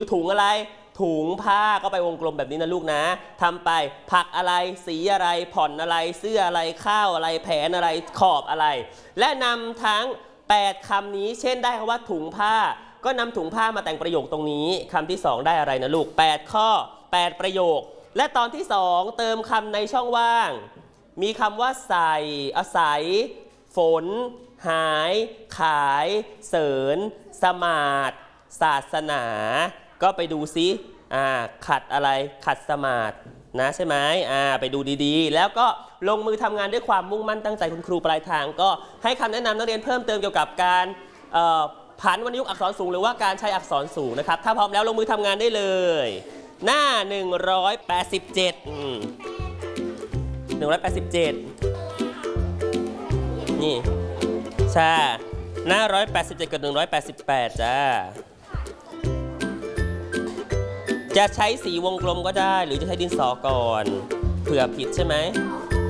ถุงอะไรถุงผ้าก็ไปวงกลมแบบนี้นะลูกนะทำไปผักอะไรสีอะไรผ่อนอะไรเสื้ออะไรข้าวอะไรแผนอะไรขอบอะไรและนำทั้ง8คำนี้เช่นได้คำว่าถุงผ้าก็นำถุงผ้ามาแต่งประโยคตรงนี้คำที่2ได้อะไรนะลูก8ข้อ8ประโยคและตอนที่2เติมคำในช่องว่างมีคำว่าใส่อาศัยฝนหายขายเสริญสมาดศาสนาก็ไปดูซิขัดอะไรขัดสมาธินะใช่ไหมไปดูดีๆแล้วก็ลงมือทำงานด้วยความมุ่งมั่นตั้งใจคุณครูปลายทางก็ให้คำแนะนำนักเรียนเพิ่มเติมเกี่ยวกับการผันวรรณยุกต์อักษรสูงหรือว่าการใช้อักษรสูงนะครับถ้าพร้อมแล้วลงมือทำงานได้เลยหน้า187นี่ใช่หน้า187กับ188จ้าจะใช้สีวงกลมก็ได้หรือจะใช้ดินสอก่อนเผื่อผิดใช่ไหม